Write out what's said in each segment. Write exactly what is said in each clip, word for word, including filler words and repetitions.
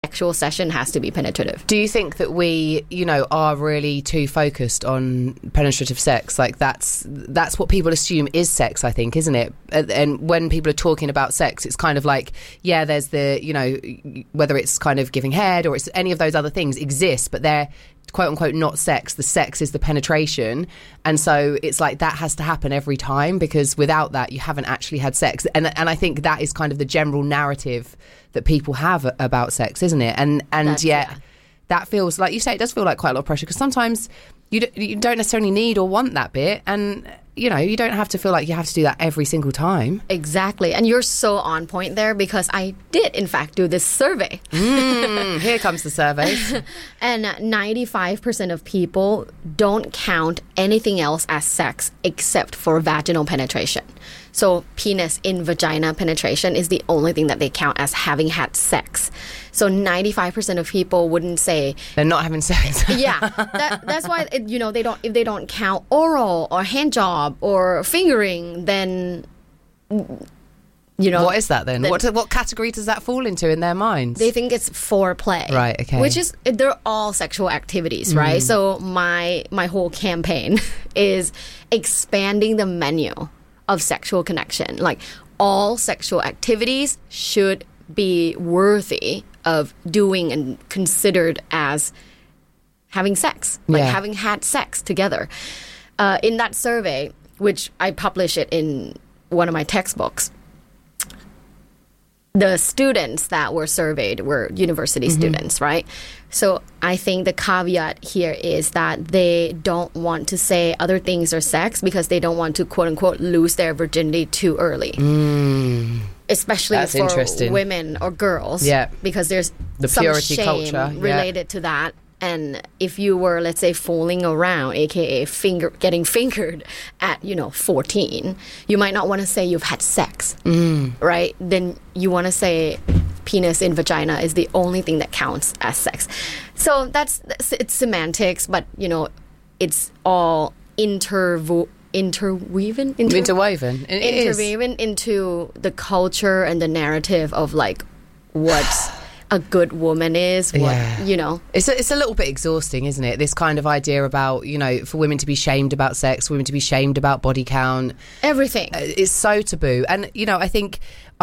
sexual session has to be penetrative. Do you think that we, you know, are really too focused on penetrative sex? Like that's that's what people assume is sex, I think, isn't it? And when people are talking about sex, it's kind of like, yeah, there's the, you know, whether it's kind of giving head or it's any of those other things exist, but they're quote unquote not sex. The sex is the penetration, and so it's like that has to happen every time, because without that you haven't actually had sex. And and I think that is kind of the general narrative that people have about sex, isn't it? And and That's, yet yeah. that feels like, you say, it does feel like quite a lot of pressure, because sometimes you don't, you don't necessarily need or want that bit, and you know, you don't have to feel like you have to do that every single time. Exactly. And you're so on point there, because I did, in fact, do this survey. Mm, here comes the surveys. And ninety-five percent of people don't count anything else as sex except for vaginal penetration. So penis in vagina penetration is the only thing that they count as having had sex. So ninety-five percent of people wouldn't say they're not having sex. Yeah, that, that's why it, you know they don't if they don't count oral or hand job or fingering, then you know what is that then? then what what category does that fall into in their minds? They think it's foreplay, right? Okay, which is they're all sexual activities, right? Mm. So my my whole campaign is expanding the menu of sexual connection. Like all sexual activities should be worthy of doing and considered as having sex, like yeah. having had sex together. Uh, in that survey, which I publish it in one of my textbooks, the students that were surveyed were university mm-hmm. students, right? So I think the caveat here is that they don't want to say other things are sex because they don't want to, quote unquote, lose their virginity too early. Mm. Especially That's for women or girls. Yeah. Because there's the some purity shame culture related yeah. to that. And if you were, let's say, fooling around, aka finger getting fingered at, you know, fourteen, you might not want to say you've had sex, mm. right? Then you want to say penis in vagina is the only thing that counts as sex. So that's, that's it's semantics, but, you know, it's all intervo- interweaven? Inter- interwoven. It interwoven is. into the culture and the narrative of, like, what a good woman is, what, yeah. you know. It's a, it's a little bit exhausting, isn't it? This kind of idea about, you know, for women to be shamed about sex, women to be shamed about body count. Everything. Uh, it's so taboo. And, you know, I think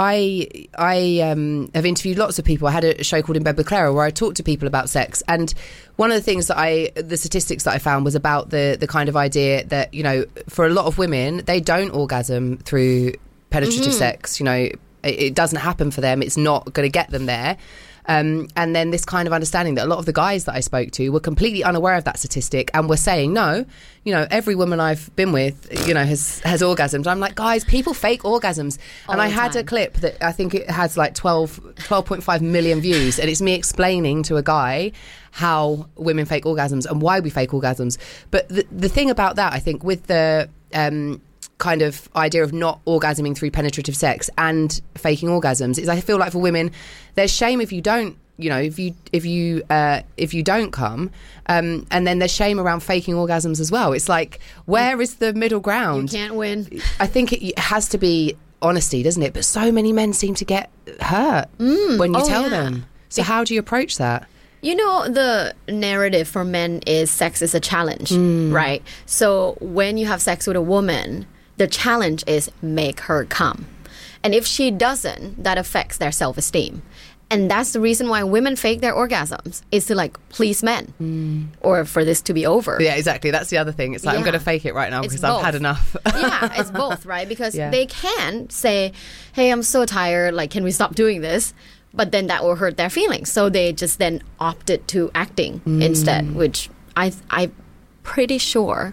I I um, have interviewed lots of people. I had a show called In Bed with Clara where I talked to people about sex. And one of the things that I, the statistics that I found was about the, the kind of idea that, you know, for a lot of women, they don't orgasm through penetrative mm-hmm. sex. You know, it, it doesn't happen for them. It's not going to get them there. Um, and then this kind of understanding that a lot of the guys that I spoke to were completely unaware of that statistic and were saying, no, you know, every woman I've been with, you know, has, has orgasms. I'm like, guys, people fake orgasms. All and I the had time. a clip that I think it has like twelve, twelve point five million views. And it's me explaining to a guy how women fake orgasms and why we fake orgasms. But the, the thing about that, I think, with the... Um, kind of idea of not orgasming through penetrative sex and faking orgasms is I feel like for women there's shame if you don't, you know, if you if you uh if you don't come, um and then there's shame around faking orgasms as well. It's like, where is the middle ground? You can't win. I think it has to be honesty, doesn't it? But so many men seem to get hurt mm, when you oh tell yeah. them. So how do you approach that? You know, the narrative for men is sex is a challenge, mm. right? So when you have sex with a woman, the challenge is make her come. And if she doesn't, that affects their self-esteem. And that's the reason why women fake their orgasms, is to, like, please men. Mm. Or for this to be over. Yeah, exactly. That's the other thing. It's like, yeah. I'm going to fake it right now it's because both. I've had enough. Yeah, it's both, right? Because yeah. they can say, hey, I'm so tired, like, can we stop doing this? But then that will hurt their feelings. So they just then opted to acting mm. instead, which I, I'm pretty sure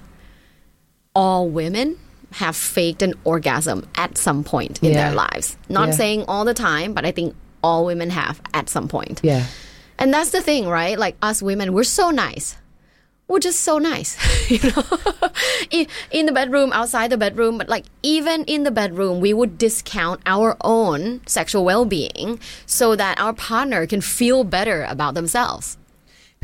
all women have faked an orgasm at some point in yeah. their lives. Not yeah. saying all the time, but I think all women have at some point. Yeah. And that's the thing, right? Like, us women, we're so nice. We're just so nice, you know, in, in the bedroom, outside the bedroom. But, like, even in the bedroom, we would discount our own sexual well-being so that our partner can feel better about themselves.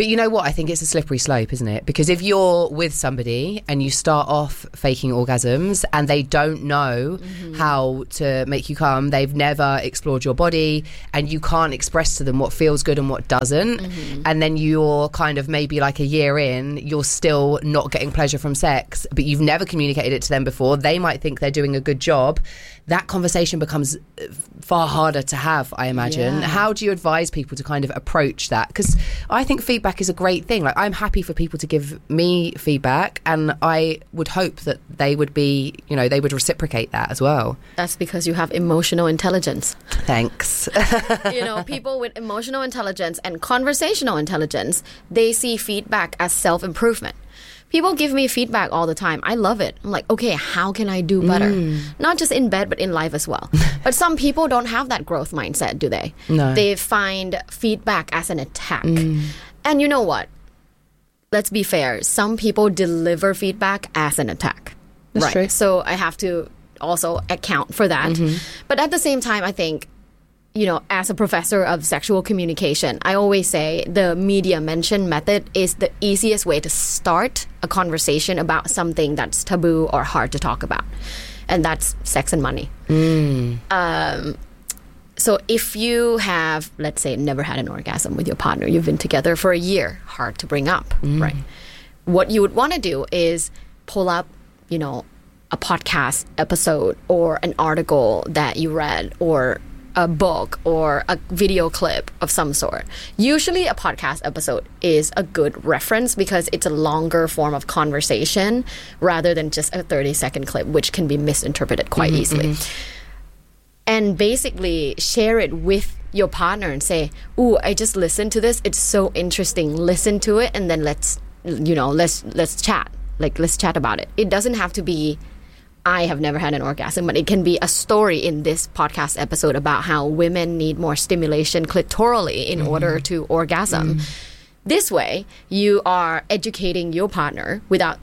But you know what? I think it's a slippery slope, isn't it? Because if you're with somebody and you start off faking orgasms and they don't know mm-hmm. how to make you come, they've never explored your body, and you can't express to them what feels good and what doesn't, mm-hmm. and then you're kind of maybe like a year in, you're still not getting pleasure from sex, but you've never communicated it to them before. They might think they're doing a good job. That conversation becomes far harder to have, I imagine. Yeah. How do you advise people to kind of approach that? Because I think feedback is a great thing. Like, I'm happy for people to give me feedback, and I would hope that they would be, you know, they would reciprocate that as well. That's because you have emotional intelligence. Thanks. You know, people with emotional intelligence and conversational intelligence, they see feedback as self-improvement. People give me feedback all the time. I love it. I'm like, okay, how can I do better? Mm. Not just in bed, but in life as well. But some people don't have that growth mindset, do they? No. They find feedback as an attack. Mm. And you know what? Let's be fair. Some people deliver feedback as an attack. That's right. true. So I have to also account for that. Mm-hmm. But at the same time, I think, you know, as a professor of sexual communication, I always say the media mention method is the easiest way to start a conversation about something that's taboo or hard to talk about. And that's sex and money. Mm. Um, so if you have, let's say, never had an orgasm with your partner, you've been together for a year, hard to bring up, mm. right? What you would want to do is pull up, you know, a podcast episode or an article that you read or a book or a video clip of some sort. Usually a podcast episode is a good reference because it's a longer form of conversation rather than just a thirty second clip, which can be misinterpreted quite mm-hmm, easily. Mm-hmm. And basically share it with your partner and say, ooh, I just listened to this. It's so interesting. Listen to it, and then let's, you know, let's let's chat. Like, let's chat about it. It doesn't have to be I have never had an orgasm, but it can be a story in this podcast episode about how women need more stimulation clitorally in mm-hmm. order to orgasm. Mm. This way, you are educating your partner without,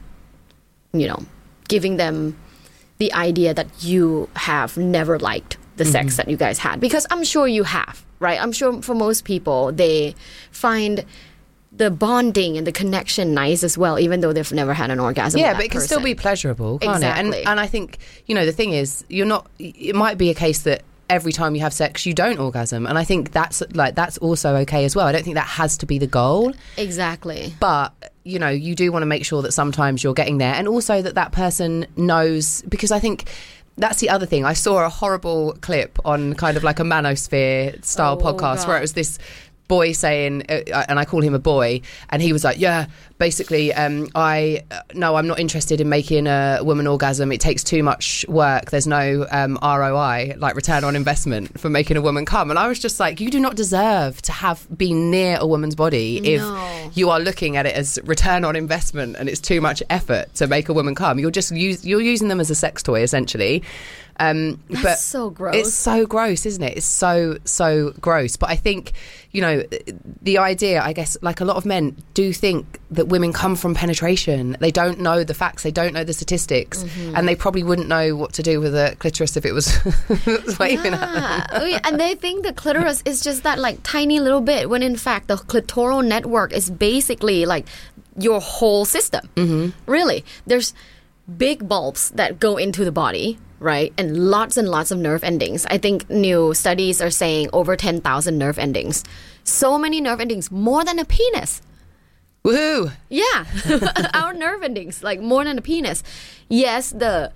you know, giving them the idea that you have never liked the mm-hmm. sex that you guys had. Because I'm sure you have, right? I'm sure for most people, they find the bonding and the connection nice as well, even though they've never had an orgasm. Yeah, with that but it can person. still be pleasurable, can't exactly. it? And, and I think, you know, the thing is, you're not, it might be a case that every time you have sex, you don't orgasm. And I think that's like, that's also okay as well. I don't think that has to be the goal. Exactly. But, you know, you do want to make sure that sometimes you're getting there, and also that that person knows, because I think that's the other thing. I saw a horrible clip on kind of like a Manosphere style oh, podcast God. where it was this boy saying, uh, and I call him a boy, and he was like, yeah, basically, um, I, uh, no, I'm not interested in making a woman orgasm. It takes too much work. There's no um, R O I, like return on investment, for making a woman come. And I was just like, you do not deserve to have been near a woman's body if no. you are looking at it as return on investment and it's too much effort to make a woman come. You're just use, you're using them as a sex toy, essentially. Um, That's but so gross. It's so gross, isn't it? It's so, so gross. But I think, you know, the idea, I guess, like a lot of men do think that women come from penetration. They don't know the facts. They don't know the statistics. Mm-hmm. And they probably wouldn't know what to do with a clitoris if it was, it was waving yeah. at them. And they think the clitoris is just that like tiny little bit, when in fact the clitoral network is basically like your whole system. Mm-hmm. Really. There's big bulbs that go into the body, right? And lots and lots of nerve endings. I think new studies are saying over ten thousand nerve endings. So many nerve endings, more than a penis. Woohoo! Yeah. Our nerve endings, like more than a penis. Yes, the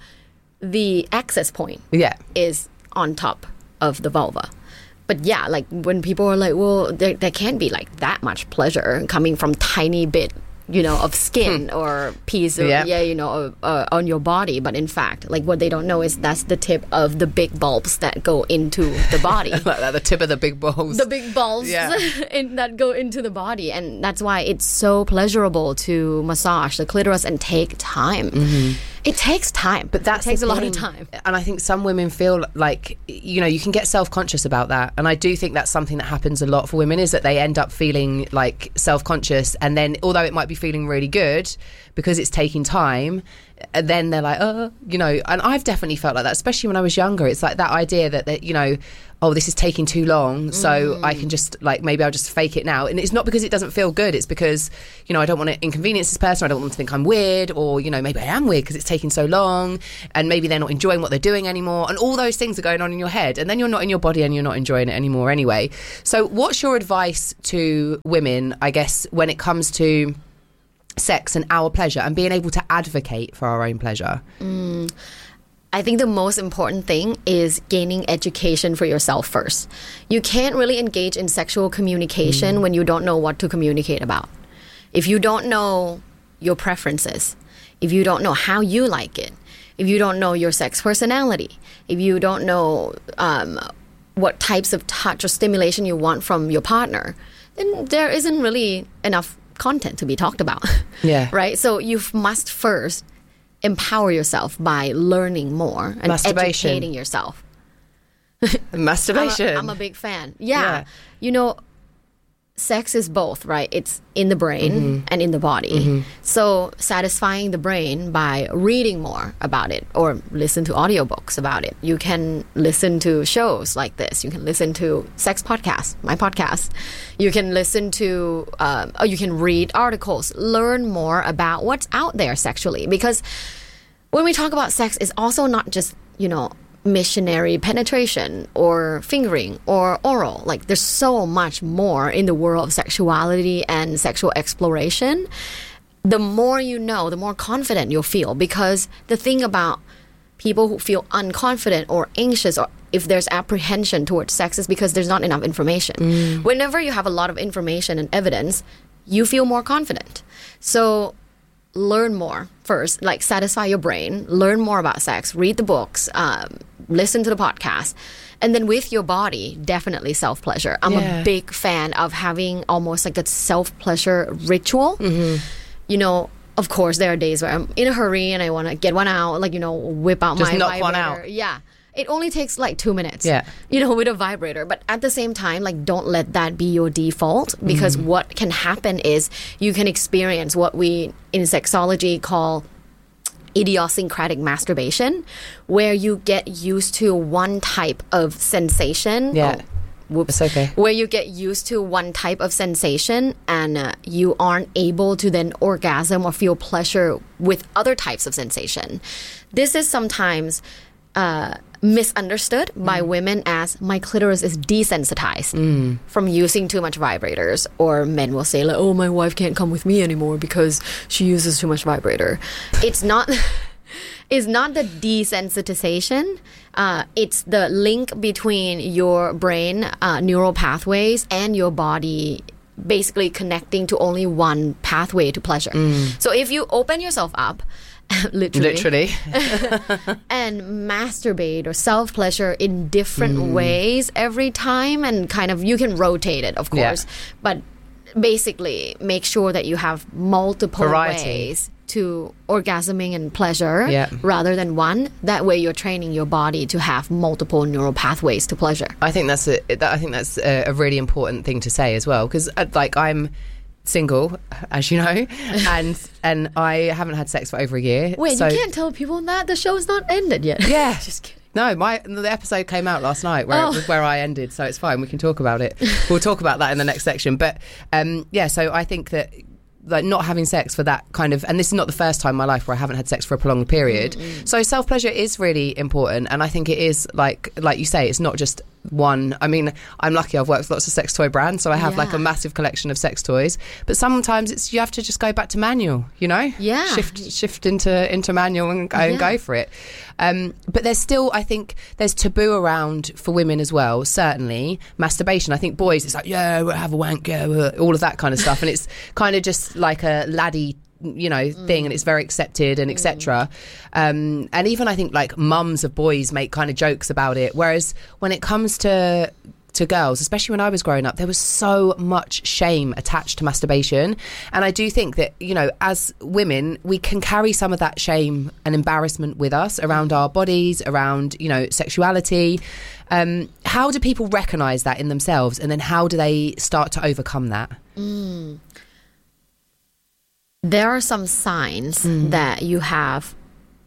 the access point yeah. is on top of the vulva. But yeah, like when people are like, well, there, there can't be like that much pleasure coming from tiny bit, you know, of skin or piece of, yeah. yeah, you know, uh, on your body. But in fact, like what they don't know is that's the tip of the big bulbs that go into the body. Like that, the tip of the big balls. The big balls yeah. in, that go into the body. And that's why it's so pleasurable to massage the clitoris and take time. Mm-hmm. It takes time, but that takes a lot of time. And I think some women feel like, you know, you can get self-conscious about that. And I do think that's something that happens a lot for women, is that they end up feeling like self-conscious. And then although it might be feeling really good because it's taking time, and then they're like, oh, you know, and I've definitely felt like that, especially when I was younger. It's like that idea that, that you know, oh, this is taking too long, so mm. I can just, like, maybe I'll just fake it now. And it's not because it doesn't feel good. It's because, you know, I don't want to inconvenience this person. I don't want them to think I'm weird, or, you know, maybe I am weird because it's taking so long, and maybe they're not enjoying what they're doing anymore. And all those things are going on in your head, and then you're not in your body and you're not enjoying it anymore anyway. So what's your advice to women, I guess, when it comes to sex and our pleasure and being able to advocate for our own pleasure? Mm. I think the most important thing is gaining education for yourself first. You can't really engage in sexual communication mm. when you don't know what to communicate about. If you don't know your preferences, if you don't know how you like it, if you don't know your sex personality, if you don't know um, what types of touch or stimulation you want from your partner, then there isn't really enough content to be talked about. Yeah. Right? So you must first empower yourself by learning more and Masturbation. educating yourself. Masturbation. I'm a, I'm a big fan. Yeah. Yeah. You know, sex is both, right? It's in the brain mm-hmm. and in the body. Mm-hmm. So satisfying the brain by reading more about it or listen to audiobooks about it. You can listen to shows like this. You can listen to sex podcasts, my podcast. You can listen to, um, or you can read articles, learn more about what's out there sexually. Because when we talk about sex, it's also not just, you know, missionary penetration or fingering or oral. Like, there's so much more in the world of sexuality and sexual exploration. The more you know, the more confident you'll feel, because the thing about people who feel unconfident or anxious, or if there's apprehension towards sex, is because there's not enough information. Mm. Whenever you have a lot of information and evidence, you feel more confident. So learn more first, like satisfy your brain, learn more about sex, read the books, um, listen to the podcast. And then with your body, definitely self-pleasure. I'm yeah. a big fan of having almost like a self-pleasure ritual. Mm-hmm. You know, of course, there are days where I'm in a hurry and I want to get one out, like, you know, whip out Just my knock vibrator. one out. Yeah. It only takes like two minutes, yeah. you know, with a vibrator. But at the same time, like, don't let that be your default, because mm. what can happen is you can experience what we in sexology call idiosyncratic masturbation, where you get used to one type of sensation. Yeah. Oh, whoops. It's okay. Where you get used to one type of sensation and uh, you aren't able to then orgasm or feel pleasure with other types of sensation. This is sometimes uh, misunderstood mm. by women as my clitoris is desensitized mm. from using too much vibrators, or men will say like, oh, my wife can't come with me anymore because she uses too much vibrator. It's not it's not the desensitization, uh, it's the link between your brain uh, neural pathways and your body basically connecting to only one pathway to pleasure. Mm. So if you open yourself up literally, literally. and masturbate or self-pleasure in different mm. ways every time, and kind of, you can rotate it, of course, yeah. but basically make sure that you have multiple variety. Ways to orgasming and pleasure yeah. rather than one. That way you're training your body to have multiple neural pathways to pleasure. I think that's a, that, I think that's a, a really important thing to say as well, because uh, like I'm single, as you know, and and I haven't had sex for over a year. Wait, so, you can't tell people that the show's not ended yet. Yeah. Just kidding. No, my the episode came out last night where oh. it was where I ended, so it's fine. We can talk about it. We'll talk about that in the next section. But um, yeah, so I think that, like, not having sex for that kind of, and this is not the first time in my life where I haven't had sex for a prolonged period. Mm-hmm. So self-pleasure is really important, and I think it is, like like you say, it's not just one. I mean, I'm lucky, I've worked with lots of sex toy brands, so I have yeah. like a massive collection of sex toys, but sometimes it's, you have to just go back to manual, you know, yeah shift shift into into manual and go, yeah. and go for it. Um, but there's still, I think there's taboo around for women as well, certainly masturbation. I think boys, it's like, yeah, we'll have a wank, yeah, we'll, all of that kind of stuff, and it's kind of just like a laddie, you know, thing, mm. and it's very accepted and etc. Mm. Um, and even I think like mums of boys make kind of jokes about it, whereas when it comes to to girls, especially when I was growing up, there was so much shame attached to masturbation. And I do think that, you know, as women, we can carry some of that shame and embarrassment with us around our bodies, around, you know, sexuality. Um, how do people recognise that in themselves, and then how do they start to overcome that? Mm. There are some signs mm. that you have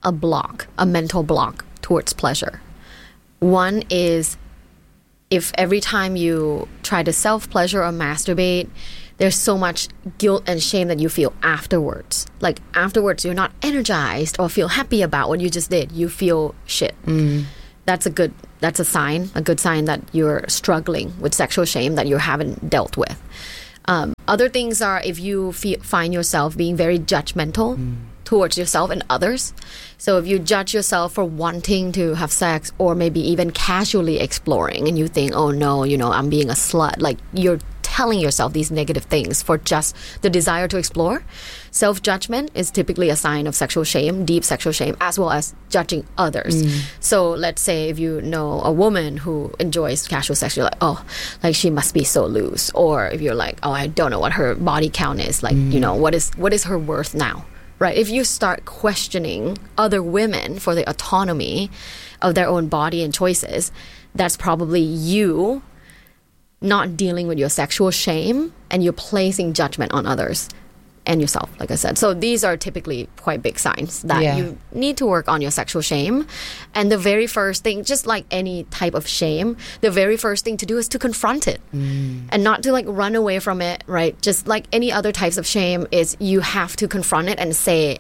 a block, a mental block towards pleasure. One is if every time you try to self-pleasure or masturbate, there's so much guilt and shame that you feel afterwards. Like afterwards, you're not energized or feel happy about what you just did. You feel shit. Mm. That's a good, that's a sign, a good sign that you're struggling with sexual shame that you haven't dealt with. Um, other things are if you feel, find yourself being very judgmental mm. towards yourself and others. So if you judge yourself for wanting to have sex or maybe even casually exploring and you think, oh no, you know, I'm being a slut, like you're telling yourself these negative things for just the desire to explore. Self-judgment is typically a sign of sexual shame, deep sexual shame, as well as judging others. Mm. So let's say if you know a woman who enjoys casual sex, you're like, oh, like she must be so loose. Or if you're like, oh, I don't know what her body count is. Like, mm. you know, what is what is her worth now? Right? If you start questioning other women for the autonomy of their own body and choices, that's probably you not dealing with your sexual shame and you're placing judgment on others and yourself, like I said. So these are typically quite big signs that yeah. you need to work on your sexual shame. And the very first thing, just like any type of shame, the very first thing to do is to confront it mm. and not to like run away from it, right? Just like any other types of shame is you have to confront it and say,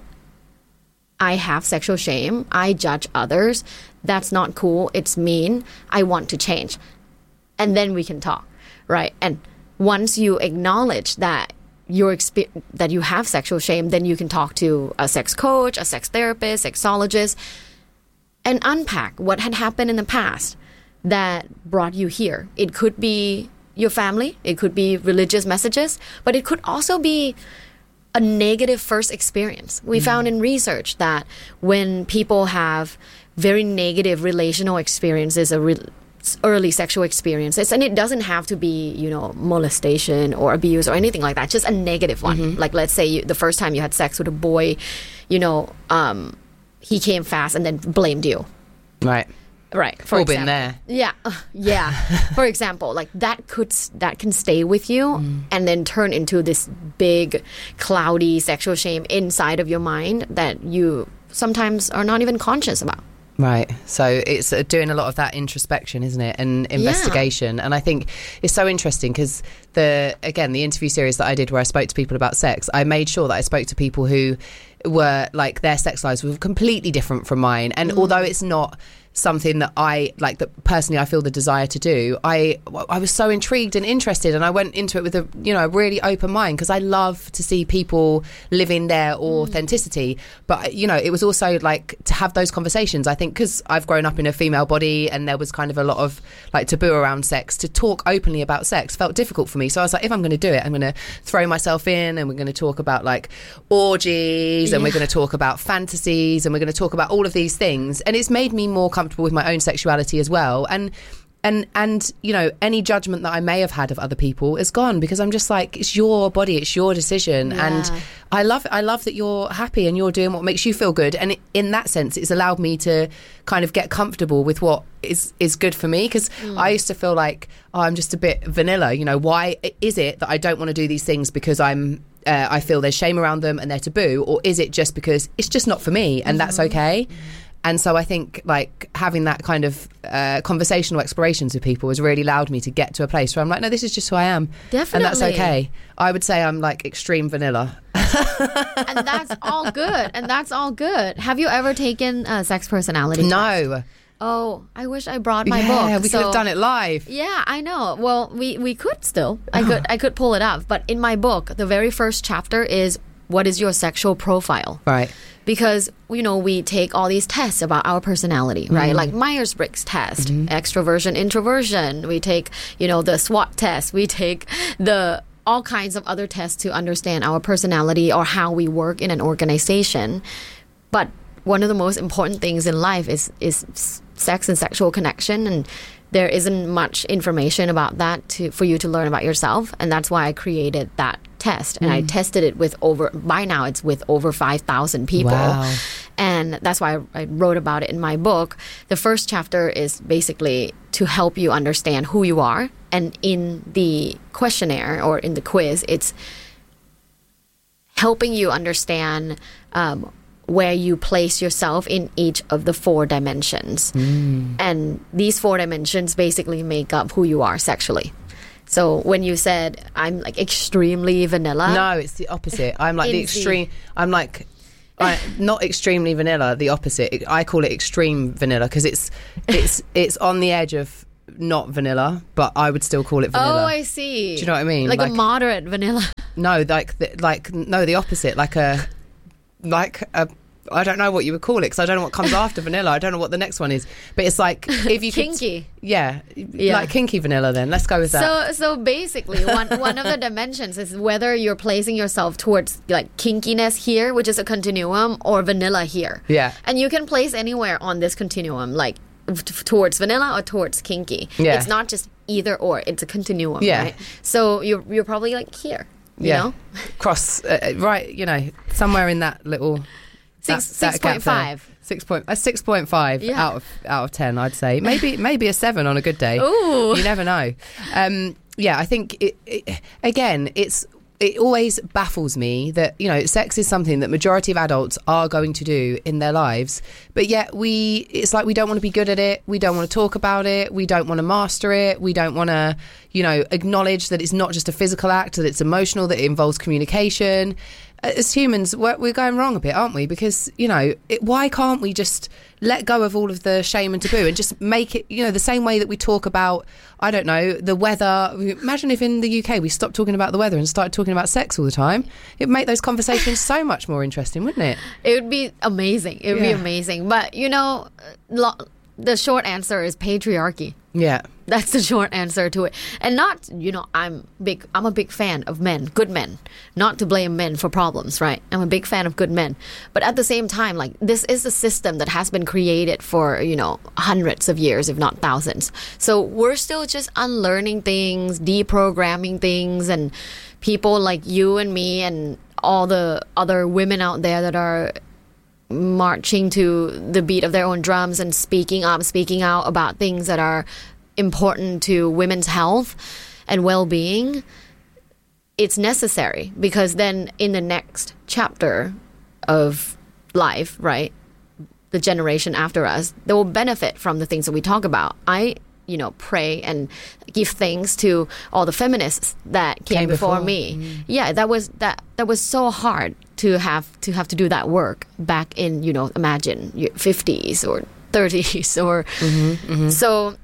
I have sexual shame. I judge others. That's not cool. It's mean. I want to change. And then we can talk, right? And once you acknowledge that your exp- that you have sexual shame, then you can talk to a sex coach, a sex therapist, sexologist, and unpack what had happened in the past that brought you here. It could be your family, it could be religious messages, but it could also be a negative first experience. We mm-hmm. found in research that when people have very negative relational experiences, a re- early sexual experiences, and it doesn't have to be, you know, molestation or abuse or anything like that, just a negative one. Mm-hmm. Like let's say you, the first time you had sex with a boy, you know, um, he came fast and then blamed you. Right. Right. For All example. been there. Yeah. Uh, yeah. For example, like that could, that can stay with you mm. and then turn into this big, cloudy sexual shame inside of your mind that you sometimes are not even conscious about. Right. So it's uh, doing a lot of that introspection, isn't it? And investigation. Yeah. And I think it's so interesting because the, again, the interview series that I did where I spoke to people about sex, I made sure that I spoke to people who were like their sex lives were completely different from mine. And mm. although it's not something that I like that personally I feel the desire to do, I I was so intrigued and interested, and I went into it with a you know a really open mind because I love to see people living their authenticity. Mm. But you know it was also like to have those conversations. I think because I've grown up in a female body and there was kind of a lot of like taboo around sex, to talk openly about sex felt difficult for me. So I was like, if I'm going to do it, I'm going to throw myself in, and we're going to talk about like orgies, yeah. and we're going to talk about fantasies, and we're going to talk about all of these things, and it's made me more comfortable with my own sexuality as well. And and and you know any judgment that I may have had of other people is gone because I'm just like, it's your body, it's your decision. Yeah. And I love I love that you're happy and you're doing what makes you feel good. And in that sense it's allowed me to kind of get comfortable with what is is good for me, because mm. I used to feel like, oh, I'm just a bit vanilla, you know, why is it that I don't want to do these things because I'm uh, I feel there's shame around them and they're taboo, or is it just because it's just not for me and mm-hmm. that's okay? Mm-hmm. And so I think like having that kind of uh, conversational explorations with people has really allowed me to get to a place where I'm like, no, this is just who I am. Definitely. And that's okay. I would say I'm like extreme vanilla. And that's all good. And that's all good. Have you ever taken a sex personality test? No. Oh, I wish I brought my yeah, book. Yeah, we so, could have done it live. Yeah, I know. Well, we, we could still. I could I could pull it up. But in my book, the very first chapter is, what is your sexual profile? Right. Because, you know, we take all these tests about our personality, right? Mm-hmm. Like Myers-Briggs test, mm-hmm. extroversion, introversion. We take, you know, the SWOT test. We take the all kinds of other tests to understand our personality or how we work in an organization. But one of the most important things in life is is sex and sexual connection, and there isn't much information about that to for you to learn about yourself. And that's why I created that test, and mm. I tested it with over, by now it's with over five thousand people. Wow. And that's why I, I wrote about it in my book. The first chapter is basically to help you understand who you are, and in the questionnaire or in the quiz, it's helping you understand um, where you place yourself in each of the four dimensions. Mm. And these four dimensions basically make up who you are sexually. So when you said, I'm like extremely vanilla. No, it's the opposite. I'm like the extreme, the- I'm like... I, not extremely vanilla, the opposite. I call it extreme vanilla because it's it's it's on the edge of not vanilla, but I would still call it vanilla. Oh, I see. Do you know what I mean? Like, like a moderate vanilla. No, like the, like no, the opposite. Like a like a. I don't know what you would call it because I don't know what comes after vanilla. I don't know what the next one is, but it's like if you kinky. Could, yeah, yeah, like kinky vanilla. Then let's go with that. So, so basically, one one of the dimensions is whether you're placing yourself towards like kinkiness here, which is a continuum, or vanilla here. Yeah, and you can place anywhere on this continuum, like t- towards vanilla or towards kinky. Yeah, it's not just either or; it's a continuum. Yeah, right? So you're you're probably like here. You yeah, know? cross uh, right. You know, somewhere in that little. Six six point five. Six point a six point five yeah. out of out of ten, I'd say. Maybe maybe a seven on a good day. Ooh. You never know. Um, yeah, I think it, it, again, it's it always baffles me that, you know, sex is something that majority of adults are going to do in their lives, but yet we it's like we don't want to be good at it. We don't want to talk about it. We don't want to master it. We don't want to, you know, acknowledge that it's not just a physical act, that it's emotional, that it involves communication. As humans, we're, we're going wrong a bit, aren't we? Because, you know, it, why can't we just let go of all of the shame and taboo and just make it, you know, the same way that we talk about, I don't know, the weather. Imagine if in the U K we stopped talking about the weather and started talking about sex all the time. It'd make those conversations so much more interesting, wouldn't it? It would be amazing. It would Yeah. be amazing. But, you know, lo- the short answer is patriarchy. Yeah. That's the short answer to it. And not, you know, I'm big I'm a big fan of men, good men. Not to blame men for problems, right? I'm a big fan of good men. But at the same time, like, this is a system that has been created for, you know, hundreds of years, if not thousands. So we're still just unlearning things, deprogramming things, and people like you and me and all the other women out there that are marching to the beat of their own drums and speaking up, speaking out about things that are important to women's health and well-being. It's necessary because then in the next chapter of life, right, the generation after us, they will benefit from the things that we talk about. I, you know, pray and give thanks to all the feminists that came, Came before, before. me. Mm. Yeah, that was that that was so hard to have to have to do that work back in, you know, imagine your fifties or thirties or Mm-hmm, mm-hmm. so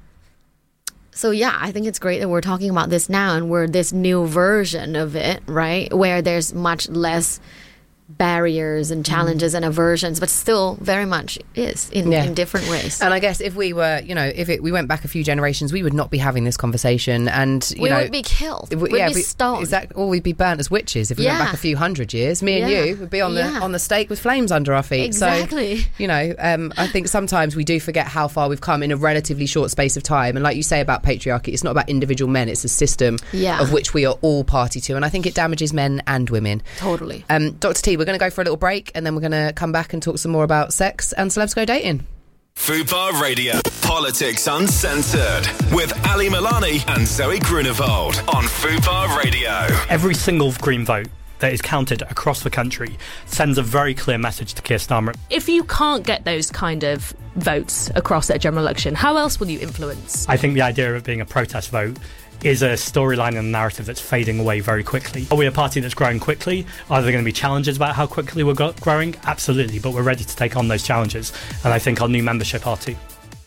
so yeah, I think it's great that we're talking about this now and we're this new version of it, right? Where there's much less barriers and challenges mm. and aversions, but still very much is in, yeah. in different ways. And I guess if we were, you know, if it, we went back a few generations, we would not be having this conversation, and you we know, would be killed. We, we'd yeah, be we, stoned. Exactly, or we'd be burnt as witches if we yeah. went back a few hundred years. Me and yeah. you would be on the yeah. on the stake with flames under our feet. Exactly. So, you know, um, I think sometimes we do forget how far we've come in a relatively short space of time. And like you say about patriarchy, it's not about individual men; it's a system yeah. of which we are all party to, and I think it damages men and women. Totally. Um, Doctor T, we're going to go for a little break, and then we're going to come back and talk some more about sex and celebs go dating. Fubar Radio, Politics Uncensored, with Ali Milani and Zoe Grunewald on Fubar Radio. Every single Green vote that is counted across the country sends a very clear message to Keir Starmer. If you can't get those kind of votes across at a general election, how else will you influence? I think the idea of it being a protest vote is a storyline and a narrative that's fading away very quickly. Are we a party that's growing quickly? Are there going to be challenges about how quickly we're go- growing? Absolutely, but we're ready to take on those challenges, and I think our new membership are too.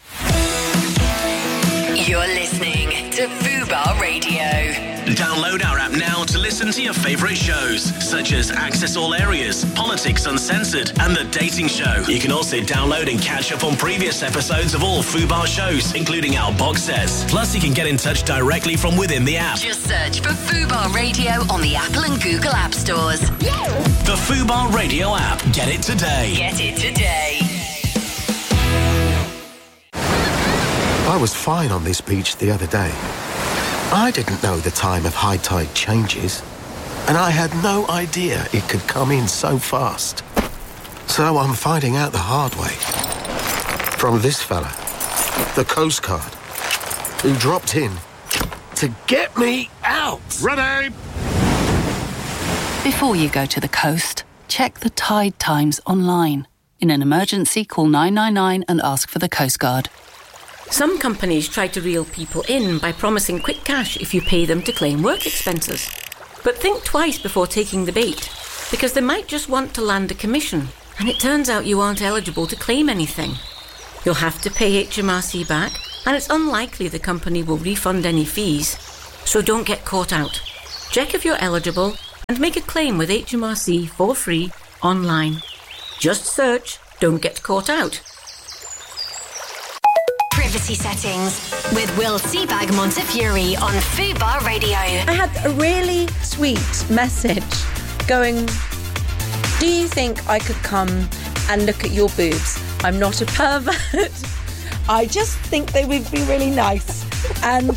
You're listening to Fubar Radio. Download our app now to listen to your favourite shows, such as Access All Areas, Politics Uncensored, and The Dating Show. You can also download and catch up on previous episodes of all Fubar shows, including our box sets. Plus, you can get in touch directly from within the app. Just search for Fubar Radio on the Apple and Google App Stores. The Fubar Radio app. Get it today. Get it today. I was fine on this beach the other day. I didn't know the time of high tide changes, and I had no idea it could come in so fast. So I'm finding out the hard way. From this fella, the Coast Guard, who dropped in to get me out. Ready! Before you go to the coast, check the tide times online. In an emergency, call nine nine nine and ask for the Coast Guard. Some companies try to reel people in by promising quick cash if you pay them to claim work expenses. But think twice before taking the bait, because they might just want to land a commission, and it turns out you aren't eligible to claim anything. You'll have to pay H M R C back, and it's unlikely the company will refund any fees. So don't get caught out. Check if you're eligible and make a claim with H M R C for free online. Just search Don't Get Caught Out. Privacy settings with Will Seabag Montefiore on Fubar Radio. I had a really sweet message going, do you think I could come and look at your boobs? I'm not a pervert. I just think they would be really nice. And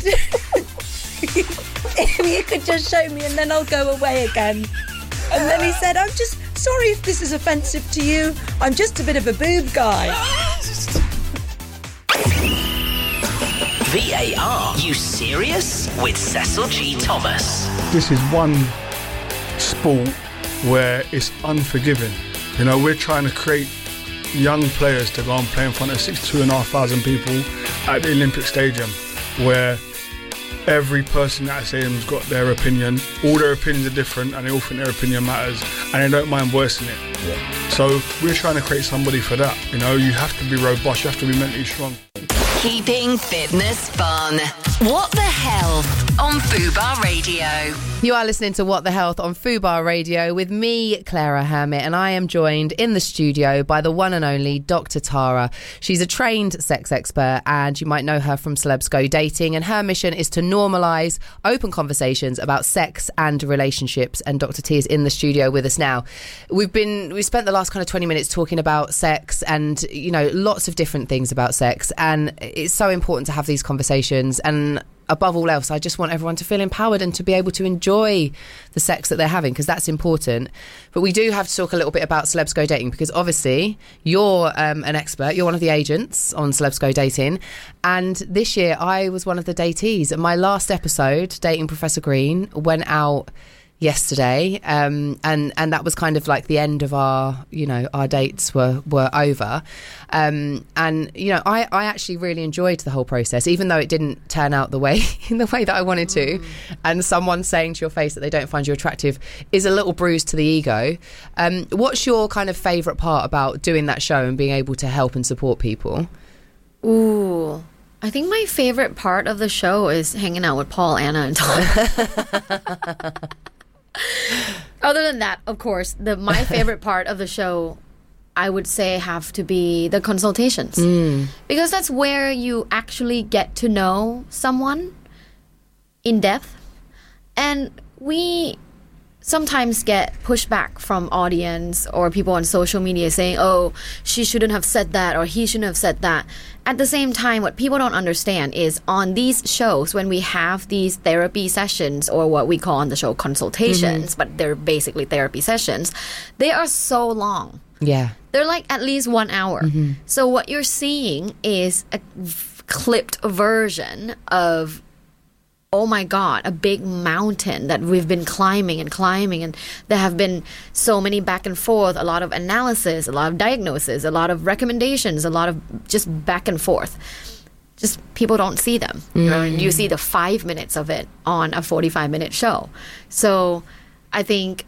if you could just show me and then I'll go away again. And then he said, I'm just sorry if this is offensive to you. I'm just a bit of a boob guy. V A R, you serious? With Cecil G. Thomas. This is one sport where it's unforgiving. You know, we're trying to create young players to go and play in front of sixty-two and a half thousand people at the Olympic Stadium, where every person at that stadium's got their opinion. All their opinions are different and they all think their opinion matters and they don't mind voicing it. Yeah. So we're trying to create somebody for that. You know, you have to be robust, you have to be mentally strong. Keeping fitness fun. What the Health on Fubar Radio. You are listening to What the Health on Fubar Radio with me, Clara Hermit, and I am joined in the studio by the one and only Doctor Tara. She's a trained sex expert and you might know her from Celebs Go Dating, and her mission is to normalise open conversations about sex and relationships, and Doctor T is in the studio with us now. We've been we spent the last kind of twenty minutes talking about sex and, you know, lots of different things about sex, and it's so important to have these conversations, and above all else, I just want everyone to feel empowered and to be able to enjoy the sex that they're having, because that's important. But we do have to talk a little bit about Celebs Go Dating, because obviously you're um, an expert, you're one of the agents on Celebs Go Dating, and this year I was one of the datees. My last episode, Dating Professor Green, went out yesterday, um, and and that was kind of like the end of our, you know, our dates were were over, um, and you know, I, I actually really enjoyed the whole process, even though it didn't turn out the way in the way that I wanted to, mm. and someone saying to your face that they don't find you attractive is a little bruise to the ego. Um, what's your kind of favourite part about doing that show and being able to help and support people? Ooh, I think my favourite part of the show is hanging out with Paul, Anna, and Tom. Other than that, of course, the my favorite part of the show, I would say, have to be the consultations. Mm. Because that's where you actually get to know someone in depth. And we sometimes get pushback from audience or people on social media saying, oh, she shouldn't have said that or he shouldn't have said that. At the same time, what people don't understand is on these shows, when we have these therapy sessions, or what we call on the show consultations, mm-hmm. but they're basically therapy sessions, they are so long. Yeah. They're like at least one hour. Mm-hmm. So what you're seeing is a v- clipped version of, oh my God, a big mountain that we've been climbing and climbing, and there have been so many back and forth, a lot of analysis, a lot of diagnosis, a lot of recommendations, a lot of just back and forth. Just people don't see them. Mm. You know, you see the five minutes of it on a forty-five minute show. So I think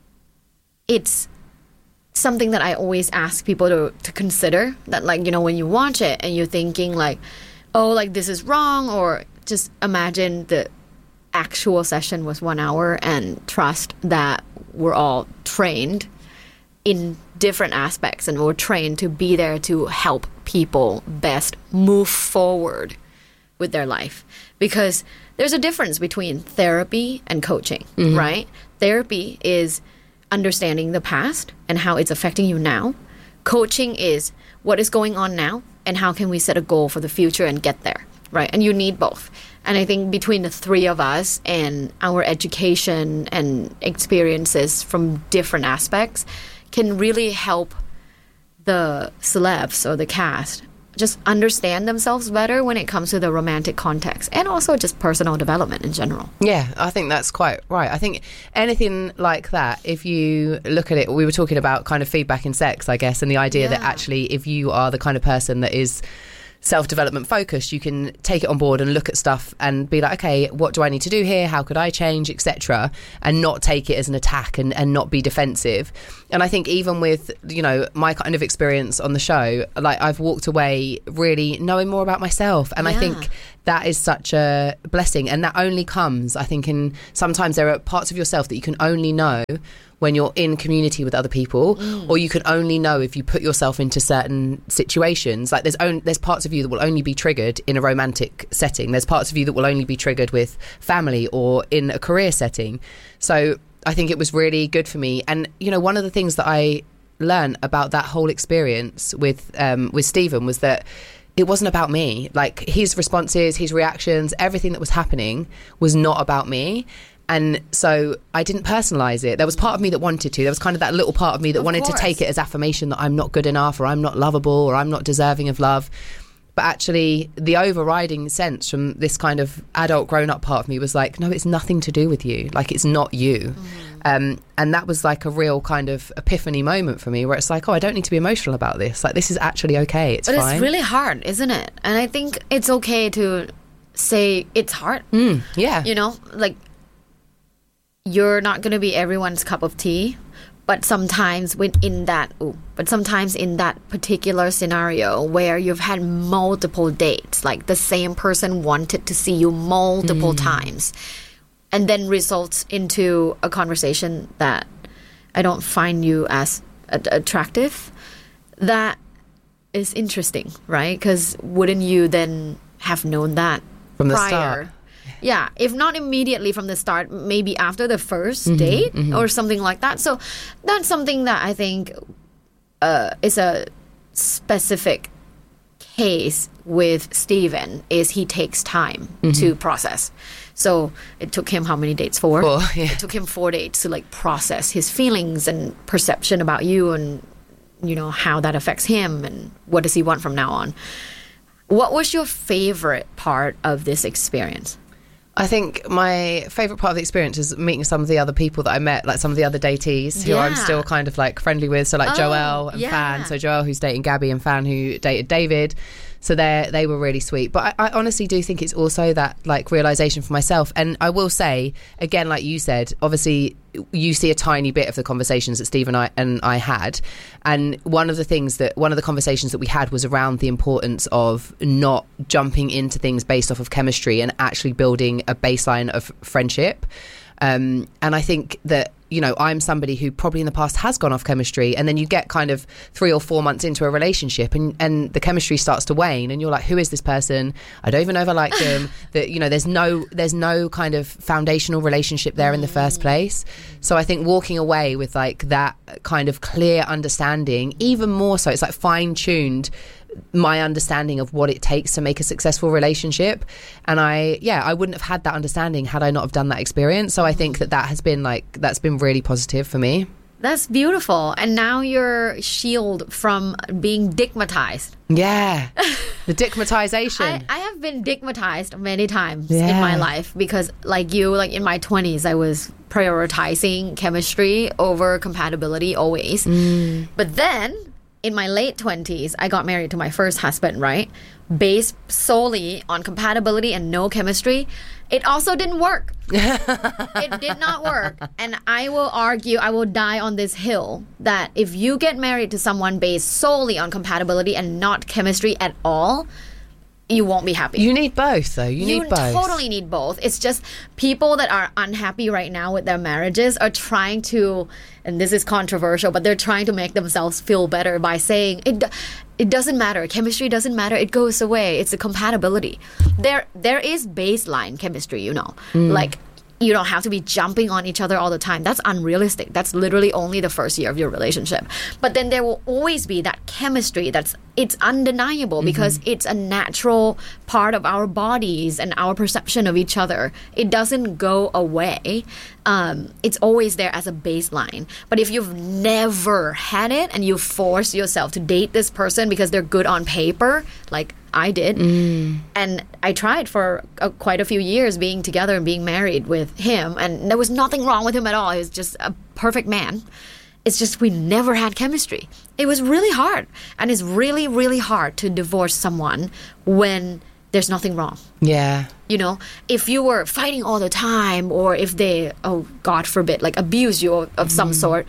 it's something that I always ask people to, to consider, that, like, you know, when you watch it and you're thinking like, oh, like this is wrong, or just imagine the actual session was one hour and trust that we're all trained in different aspects and we're trained to be there to help people best move forward with their life. Because there's a difference between therapy and coaching, mm-hmm. right? Therapy is understanding the past and how it's affecting you now. Coaching is what is going on now and how can we set a goal for the future and get there. Right, and you need both. And I think between the three of us and our education and experiences from different aspects can really help the celebs or the cast just understand themselves better when it comes to the romantic context, and also just personal development in general. Yeah, I think that's quite right. I think anything like that, if you look at it, we were talking about kind of feedback in sex, I guess, and the idea yeah. that actually if you are the kind of person that is self-development focused, you can take it on board and look at stuff and be like, okay, what do I need to do here? How could I change, et cetera, and not take it as an attack and, and not be defensive. And I think even with, you know, my kind of experience on the show, like I've walked away really knowing more about myself, and yeah. I think that is such a blessing, and that only comes, I think, in sometimes there are parts of yourself that you can only know when you're in community with other people, mm. or you can only know if you put yourself into certain situations. Like there's only, there's parts of you that will only be triggered in a romantic setting. There's parts of you that will only be triggered with family or in a career setting. So I think it was really good for me. And, you know, one of the things that I learned about that whole experience with um, with Stephen was that it wasn't about me. Like his responses, his reactions, everything that was happening was not about me. And so I didn't personalise it. There was part of me that wanted to. There was kind of that little part of me that of wanted course. to take it as affirmation that I'm not good enough, or I'm not lovable, or I'm not deserving of love. But actually, the overriding sense from this kind of adult grown-up part of me was like, no, it's nothing to do with you. Like, it's not you. Mm. Um, and that was like a real kind of epiphany moment for me, where it's like, oh, I don't need to be emotional about this. Like, this is actually okay. It's but fine. But it's really hard, isn't it? And I think it's okay to say it's hard. Mm, yeah. You know, like, you're not going to be everyone's cup of tea, but sometimes within that, ooh, but sometimes in that particular scenario where you've had multiple dates, like the same person wanted to see you multiple mm. times, and then results into a conversation that I don't find you as a- attractive, that is interesting, right? Because wouldn't you then have known that from the prior? start? Yeah, if not immediately from the start, maybe after the first mm-hmm, date mm-hmm. or something like that. So that's something that I think uh, is a specific case with Stephen, is he takes time mm-hmm. to process. So it took him how many dates? Four? Four, yeah. It took him four dates to like process his feelings and perception about you, and, you know, how that affects him and what does he want from now on. What was your favorite part of this experience? I think my favourite part of the experience is meeting some of the other people that I met, like some of the other datees who yeah. I'm still kind of like friendly with. So like oh, Joelle and yeah. Fan. So Joelle, who's dating Gabby, and Fan, who dated David. So they they were really sweet. But I, I honestly do think it's also that like realisation for myself. And I will say, again, like you said, obviously you see a tiny bit of the conversations that Steve and I and I had. And one of the things that one of the conversations that we had was around the importance of not jumping into things based off of chemistry and actually building a baseline of friendship. Um, and I think that, you know, I'm somebody who probably in the past has gone off chemistry, and then you get kind of three or four months into a relationship and, and the chemistry starts to wane, and you're like, who is this person? I don't even know if I like them. That, you know, there's no there's no kind of foundational relationship there in the first place. So I think walking away with like that kind of clear understanding, even more so, it's like fine-tuned my understanding of what it takes to make a successful relationship. And I yeah I wouldn't have had that understanding had I not have done that experience. So I think that that has been like that's been really positive for me. That's beautiful. And now you're shielded from being digmatized. Yeah. The digmatization. I, I have been digmatized many times yeah. in my life, because like you, like in my twenties, I was prioritizing chemistry over compatibility always. Mm. But then in my late twenties, I got married to my first husband, right? Based solely on compatibility and no chemistry. It also didn't work. It did not work. And I will argue, I will die on this hill, that if you get married to someone based solely on compatibility and not chemistry at all, you won't be happy. You need both, though. You, you need both. You totally need both. It's just people that are unhappy right now with their marriages are trying to, and this is controversial, but they're trying to make themselves feel better by saying it. It doesn't matter. Chemistry doesn't matter. It goes away. It's the compatibility. There, there is baseline chemistry. You know, mm. like you don't have to be jumping on each other all the time. That's unrealistic. That's literally only the first year of your relationship. But then there will always be that chemistry that's it's undeniable because mm-hmm. it's a natural part of our bodies and our perception of each other. It doesn't go away. Um, it's always there as a baseline. But if you've never had it and you force yourself to date this person because they're good on paper, like I did, mm. and I tried for a, quite a few years being together and being married with him, and there was nothing wrong with him at all. He was just a perfect man. It's just we never had chemistry. It was really hard. And it's really, really hard to divorce someone when there's nothing wrong. Yeah. You know, if you were fighting all the time, or if they, oh, God forbid, like abuse you of, of mm. some sort,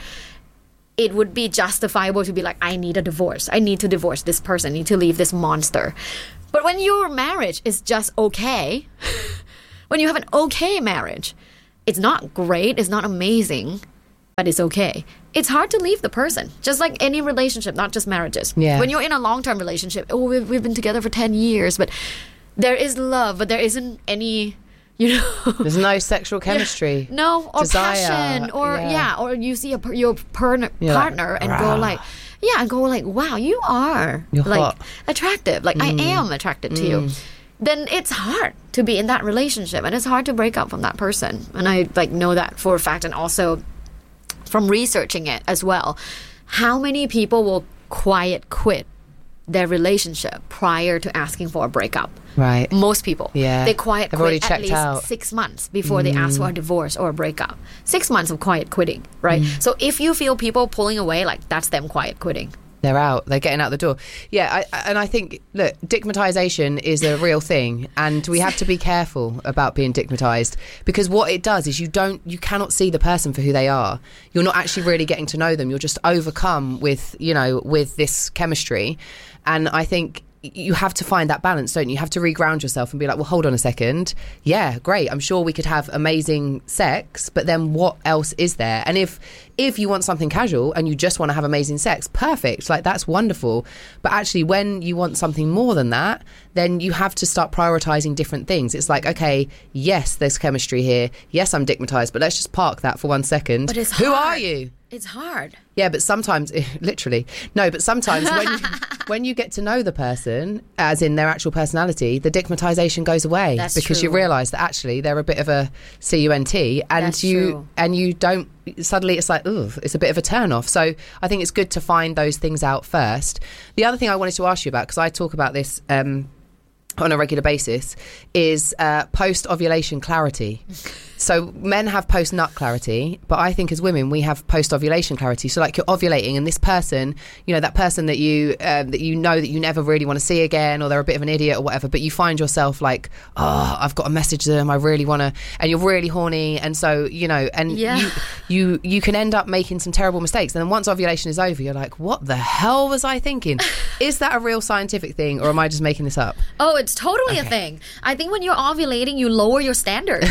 it would be justifiable to be like, I need a divorce. I need to divorce this person. I need to leave this monster. But when your marriage is just okay, when you have an okay marriage, it's not great, it's not amazing, but it's okay. It's hard to leave the person, just like any relationship, not just marriages. Yeah. When you're in a long-term relationship, oh, we've, we've been together for ten years, but there is love, but there isn't any, you know. There's no sexual chemistry. Yeah. No, or desire, passion, or yeah. yeah, or you see a, your per- You're partner like, and rah. go like, yeah, and go like, wow, you are You're like hot. attractive. Like Mm. I am attracted to Mm. you. Then it's hard to be in that relationship, and it's hard to break up from that person. And I like know that for a fact, and also from researching it as well. How many people will quiet quit their relationship prior to asking for a breakup? Right. Most people. Yeah. They quiet They've already quit at checked least out. six months before mm. they ask for a divorce or a breakup. Six months of quiet quitting, right? Mm. So if you feel people pulling away, like that's them quiet quitting. They're out. They're getting out the door. Yeah, I, and I think, look, digmatization is a real thing, and we have to be careful about being digmatized, because what it does is you don't, you cannot see the person for who they are. You're not actually really getting to know them. You're just overcome with, you know, with this chemistry, and I think you have to find that balance, don't you? You have to reground yourself and be like, well, hold on a second. Yeah, great. I'm sure we could have amazing sex, but then what else is there? And if if you want something casual and you just want to have amazing sex, perfect. Like, that's wonderful. But actually, when you want something more than that, then you have to start prioritizing different things. It's like, okay, yes, there's chemistry here. Yes, I'm digmatized, but let's just park that for one second. But it's Who hard. are you? It's hard. Yeah, but sometimes, literally, no, but sometimes when you, when you get to know the person, as in their actual personality, the digmatization goes away. That's because true. you realise that actually they're a bit of a C U N T, and That's you true. and you don't, suddenly it's like, ooh, it's a bit of a turn off. So I think it's good to find those things out first. The other thing I wanted to ask you about, because I talk about this um, on a regular basis, is uh, post-ovulation clarity. So men have post-nut clarity, but I think as women we have post-ovulation clarity. So like, you're ovulating, and this person, you know, that person that you um, that you know that you never really want to see again, or they're a bit of an idiot or whatever, but you find yourself like, oh, I've got to message them, I really want to, and you're really horny, and so, you know, and Yeah. you, you you can end up making some terrible mistakes, and then once ovulation is over, you're like, what the hell was I thinking? Is that a real scientific thing, or am I just making this up? Oh, it's totally Okay. a thing. I think when you're ovulating, you lower your standards.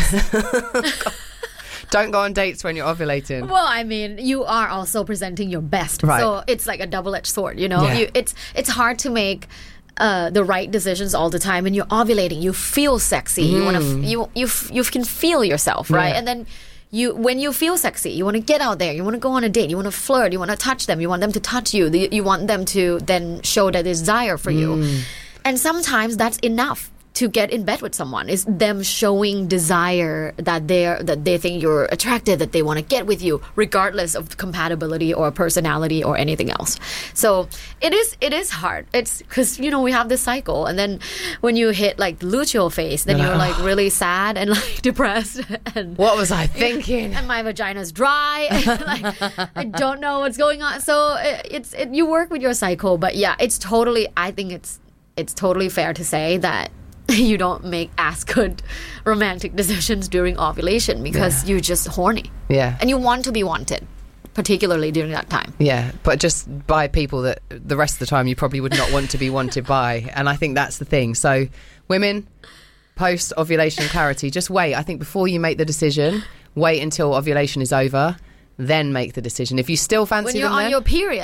Don't go on dates when you're ovulating. Well, I mean, you are also presenting your best, Right. so it's like a double-edged sword. You know, Yeah. you, it's it's hard to make uh, the right decisions all the time. When you're ovulating, you feel sexy. You want to, Mm. you you f- you can feel yourself, right? Yeah. And then you, when you feel sexy, you want to get out there. You want to go on a date. You want to flirt. You want to touch them. You want them to touch you. The- You want them to then show their desire for you. Mm. And sometimes that's enough to get in bed with someone, is them showing desire, that they're that they think you're attractive, that they want to get with you, regardless of compatibility or personality or anything else. So it is it is hard. It's because, you know, we have this cycle, and then when you hit like the luteal phase, then You're you're like, like really sad and like depressed. And What was I thinking? and my vagina's dry. And, like, I don't know what's going on. So it, it's it, you work with your cycle, but yeah, it's totally. I think it's it's totally fair to say that you don't make as good romantic decisions during ovulation, because Yeah. you're just horny. Yeah. And you want to be wanted, particularly during that time. Yeah, but just by people that the rest of the time you probably would not want to be wanted by. And I think that's the thing. So women, post ovulation clarity, just wait. I think before you make the decision, wait until ovulation is over, then make the decision. If you still fancy When you're them on then, your period.